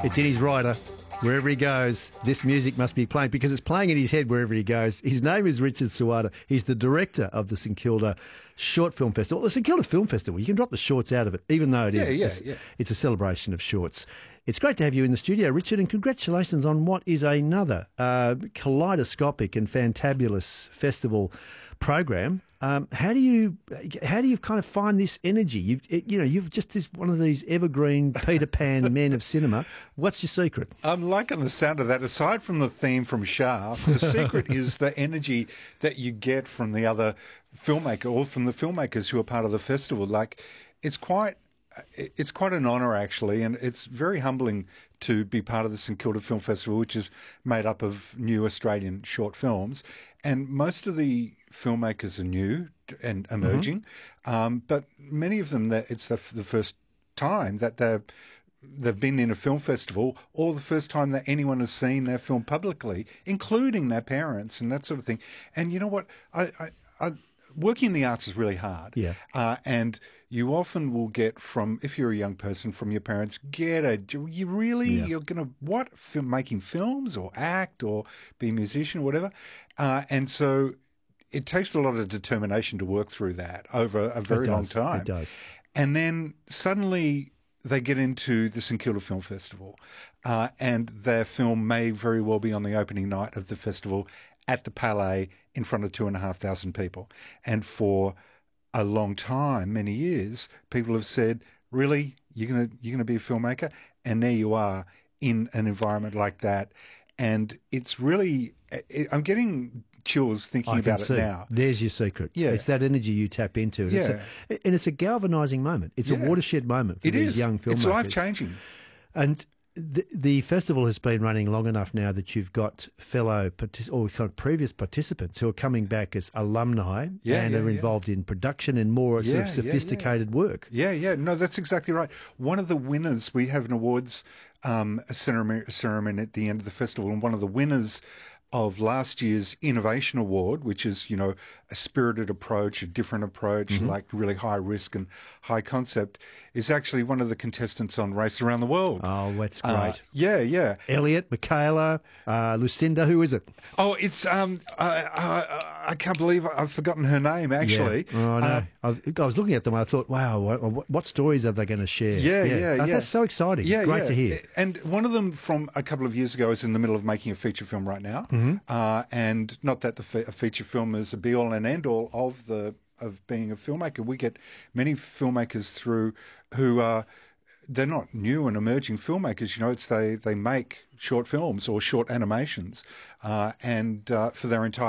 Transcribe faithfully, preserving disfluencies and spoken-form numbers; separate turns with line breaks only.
It's in his rider. Wherever he goes, this music must be playing because it's playing in his head wherever he goes. His name is Richard Suata. He's the director of the St Kilda Short Film Festival. The St Kilda Film Festival, you can drop the shorts out of it, even though it is
Yeah, yeah,
it's,
yeah.
it's a celebration of shorts. It's great to have you in the studio, Richard, and congratulations on what is another uh, kaleidoscopic and fantabulous festival program. Um, how do you how do you kind of find this energy? You've it, you know you've just this one of these evergreen Peter Pan men of cinema. What's your secret?
I'm liking the sound of that. Aside from the theme from Shaft, the secret is the energy that you get from the other filmmaker or from the filmmakers who are part of the festival. Like, it's quite it's quite an honour, actually, and it's very humbling to be part of the St Kilda Film Festival, which is made up of new Australian short films. And most of the filmmakers are new and emerging, mm-hmm. um, but many of them, that it's the, the first time that they're they've been in a film festival, or the first time that anyone has seen their film publicly, including their parents and that sort of thing. And you know what? I, I, I working in the arts is really hard.
Yeah.
Uh, and you often will get from, if you're a young person, from your parents, get a, you really, yeah. you're going to, what, film, making films or act or be a musician or whatever. Uh, and so it takes a lot of determination to work through that over a very long time.
It does.
And then suddenly they get into the St Kilda Film Festival, uh, and their film may very well be on the opening night of the festival at the Palais in front of two and a half thousand people. And for a long time, many years, people have said, really, you're gonna you're gonna be a filmmaker? And there you are in an environment like that. And it's really, it, I'm getting chills thinking
I
about
can see.
it now.
There's your secret.
Yeah.
It's that energy you tap into. And,
yeah.
it's, a, and it's a galvanising moment. It's
yeah.
a watershed moment for
it
these
is.
young filmmakers.
It's life-changing.
And the, the festival has been running long enough now that you've got fellow partic- or kind of previous participants who are coming back as alumni
yeah,
and
yeah,
are
yeah.
involved in production and more
yeah,
sort of sophisticated
yeah, yeah.
work.
Yeah, yeah. No, that's exactly right. One of the winners, we have an awards um, ceremony, ceremony at the end of the festival, and one of the winners of last year's Innovation Award, which is, you know, a spirited approach, a different approach, mm-hmm. like really high risk and high concept, is actually one of the contestants on Race Around the World.
Oh, that's great.
Uh, yeah, yeah.
Elliot, Michaela, uh, Lucinda, who is it?
Oh, it's, um, I, I, I can't believe I've forgotten her name, actually.
Yeah. Oh, no.
Uh,
I, I was looking at them and I thought, wow, what, what stories are they going to share?
Yeah, yeah, yeah.
Oh,
yeah.
That's so exciting.
Yeah,
Great
yeah.
to hear.
And one of them from a couple of years ago is in the middle of making a feature film right now.
Mm-hmm.
Uh, and not that the fe- a feature film is a be-all and end-all of the of being a filmmaker. We get many filmmakers through who are, they're not new and emerging filmmakers. You know, it's they, they make short films or short animations uh, and uh, for their entire